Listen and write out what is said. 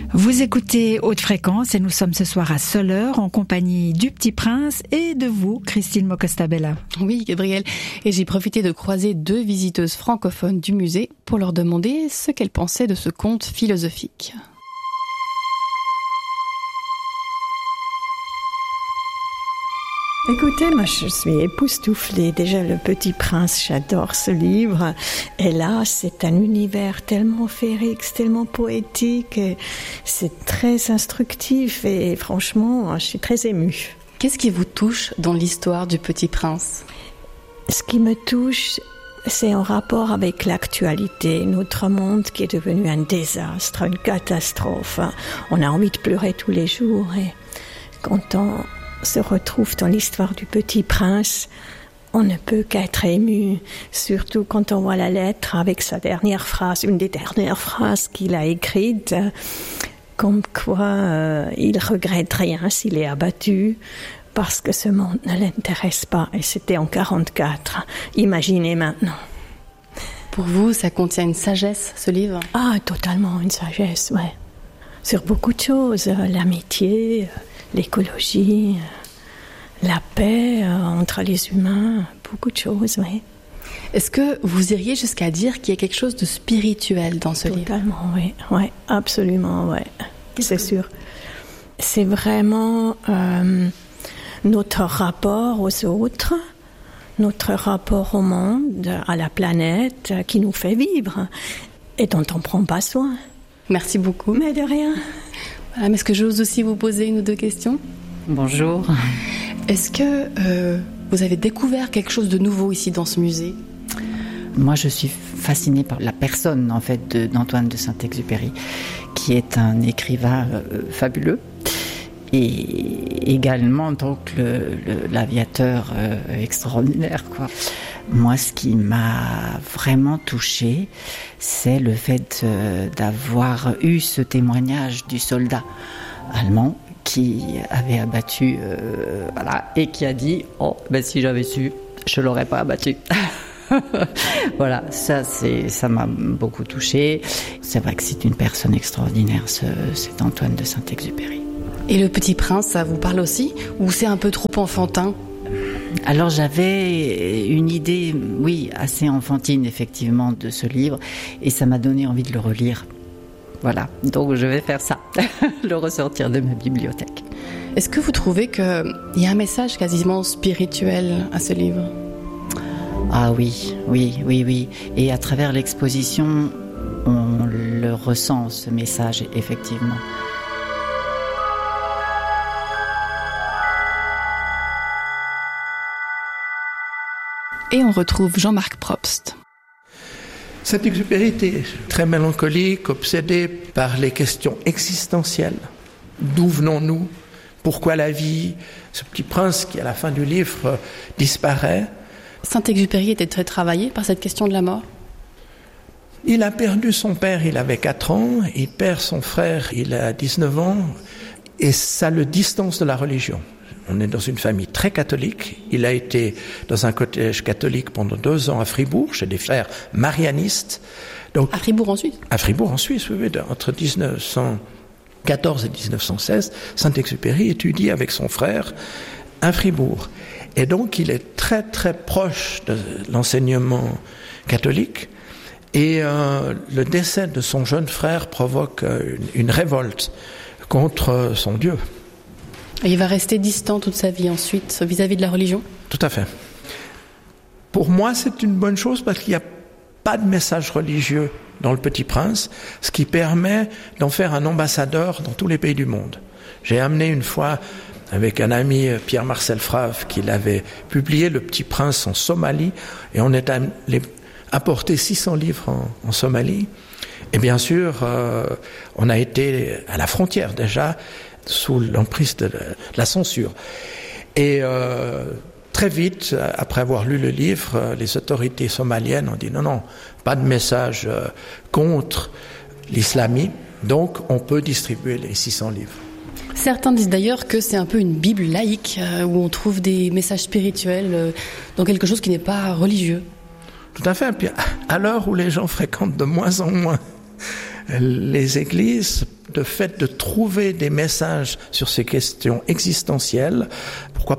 Vous écoutez Haute Fréquence et nous sommes ce soir à Soleure en compagnie du Petit Prince et de vous, Christine Mocostabella. Oui, Gabriel. Et j'ai profité de croiser 2 visiteuses francophones du musée pour leur demander ce qu'elles pensaient de ce conte philosophique. Écoutez, moi je suis époustouflée. Déjà Le Petit Prince, j'adore ce livre. Et là, c'est un univers tellement féerique, tellement poétique. Et c'est très instructif et franchement, je suis très émue. Qu'est-ce qui vous touche dans l'histoire du Petit Prince ? Ce qui me touche, c'est en rapport avec l'actualité. Notre monde qui est devenu un désastre, une catastrophe. On a envie de pleurer tous les jours. Et quand on se retrouve dans l'histoire du Petit Prince, on ne peut qu'être ému, surtout quand on voit la lettre avec sa dernière phrase, une des dernières phrases qu'il a écrites, comme quoi il regrette rien s'il est abattu, parce que ce monde ne l'intéresse pas, et c'était en 1944. Imaginez maintenant. Pour vous, ça contient une sagesse, ce livre ? Ah, totalement une sagesse, ouais. Sur beaucoup de choses, l'amitié, l'écologie, la paix entre les humains, beaucoup de choses, oui. Est-ce que vous iriez jusqu'à dire qu'il y a quelque chose de spirituel dans ce livre ? Totalement, oui, ouais, absolument, oui. C'est sûr. C'est vraiment notre rapport aux autres, notre rapport au monde, à la planète, qui nous fait vivre et dont on ne prend pas soin. Merci beaucoup. Mais de rien. Voilà, mais est-ce que j'ose aussi vous poser 1 ou 2 questions ? Bonjour. Est-ce que vous avez découvert quelque chose de nouveau ici dans ce musée ? Moi, je suis fascinée par la personne, en fait, d'Antoine de Saint-Exupéry, qui est un écrivain fabuleux. Et également, donc, l'aviateur extraordinaire, quoi. Moi, ce qui m'a vraiment touchée, c'est le fait d'avoir eu ce témoignage du soldat allemand qui avait abattu, et qui a dit « Oh, ben si j'avais su, je l'aurais pas abattu ». Voilà, ça m'a beaucoup touchée. C'est vrai que c'est une personne extraordinaire, cet Antoine de Saint-Exupéry. Et Le Petit Prince, ça vous parle aussi ? Ou c'est un peu trop enfantin ? Alors j'avais une idée, oui, assez enfantine effectivement de ce livre, et ça m'a donné envie de le relire. Voilà, donc je vais faire ça, le ressortir de ma bibliothèque. Est-ce que vous trouvez qu'il y a un message quasiment spirituel à ce livre ? Ah oui. Et à travers l'exposition, on le ressent, ce message, effectivement. Et on retrouve Jean-Marc Probst. Saint-Exupéry était très mélancolique, obsédé par les questions existentielles. D'où venons-nous ? Pourquoi la vie ? Ce petit prince qui, à la fin du livre, disparaît. Saint-Exupéry était très travaillé par cette question de la mort ? Il a perdu son père, il avait 4 ans. Il perd son frère, il a 19 ans. Et ça le distance de la religion. On est dans une famille très catholique. Il a été dans un collège catholique pendant 2 ans à Fribourg, chez des frères marianistes. Donc, à Fribourg en Suisse ? À Fribourg en Suisse, oui. Entre 1914 et 1916, Saint-Exupéry étudie avec son frère à Fribourg. Et donc, il est très, très proche de l'enseignement catholique. Et le décès de son jeune frère provoque une révolte contre son Dieu. Et il va rester distant toute sa vie ensuite vis-à-vis de la religion ? Tout à fait. Pour moi, c'est une bonne chose parce qu'il n'y a pas de message religieux dans Le Petit Prince, ce qui permet d'en faire un ambassadeur dans tous les pays du monde. J'ai amené une fois, avec un ami, Pierre-Marcel Frave, qu'il avait publié Le Petit Prince en Somalie, et on est allé apporter 600 livres en Somalie. Et bien sûr, on a été à la frontière déjà, sous l'emprise de la censure. Et très vite, après avoir lu le livre, les autorités somaliennes ont dit non, pas de message contre l'islamisme, donc on peut distribuer les 600 livres. Certains disent d'ailleurs que c'est un peu une Bible laïque, où on trouve des messages spirituels dans quelque chose qui n'est pas religieux. Tout à fait. Puis, à l'heure où les gens fréquentent de moins en moins les églises, fait de trouver des messages sur ces questions existentielles, pourquoi pas ?